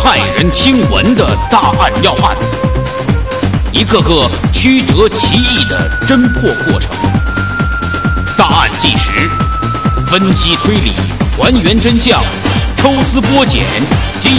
骇人听闻的大案要案，一个个曲折奇异的侦破过程。大案纪实，分析推理，还原真相，抽丝剥茧，惊